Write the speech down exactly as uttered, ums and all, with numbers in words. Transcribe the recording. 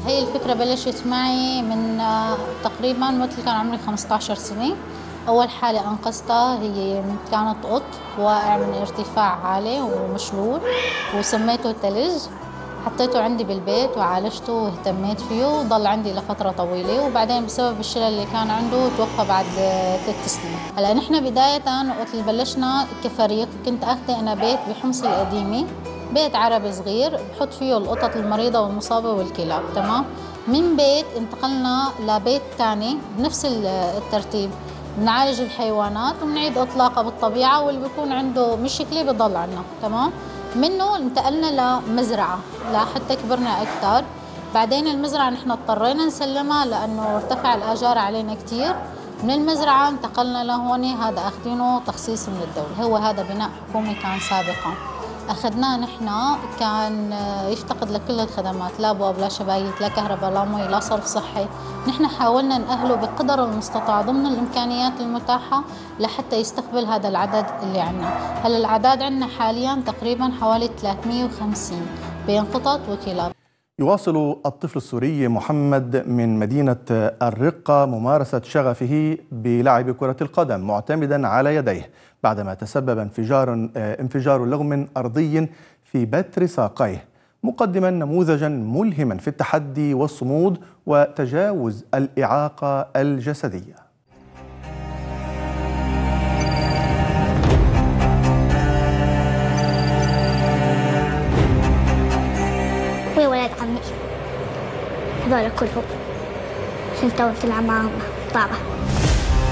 هي الفكرة بلشت معي من آه، تقريبا مثل كان عمري خمسة عشر سنة. أول حالة أنقذتها هي كانت قط واقع من ارتفاع عالي ومشلول، وسميته تلج. حطيته عندي بالبيت وعالجته واهتميت فيه وضل عندي لفترة طويلة، وبعدين بسبب الشلل اللي كان عنده توفى بعد ثلاث سنين. هلا نحن بداية وقت اللي بلشنا كفريق كنت أخذ أنا بيت بحمص القديمة، بيت عربي صغير بحط فيه القطط المريضة والمصابة والكلاب. تمام. من بيت انتقلنا لبيت ثاني بنفس الترتيب، بنعالج الحيوانات وبنعيد إطلاقها بالطبيعة، واللي بيكون عنده مشكلة بضل عنا. تمام. منه انتقلنا لمزرعة لحتى كبرنا أكثر. بعدين المزرعة نحن اضطرينا نسلمها لأنه ارتفع الآجار علينا كثير. من المزرعة انتقلنا لهون، هذا أخذينه تخصيص من الدولة، هو هذا بناء حكومي كان سابقا أخذناه نحن، كان يفتقد لكل الخدمات، لا أبواب لا شبايك لا كهرباء لا مي لا صرف صحي. نحن حاولنا نأهله بقدر المستطاع ضمن الإمكانيات المتاحة لحتى يستقبل هذا العدد اللي عنا. هلا الأعداد عنا حاليا تقريبا حوالي ثلاثمئة وخمسين بين قطط وكلاب. يواصل الطفل السوري محمد من مدينة الرقة ممارسة شغفه بلعب كرة القدم معتمدا على يديه، بعدما تسبب انفجار انفجار لغم أرضي في بتر ساقيه، مقدما نموذجا ملهما في التحدي والصمود وتجاوز الإعاقة الجسدية. ولاد عمي هذول كلهم كنت تلعب معهم طابة.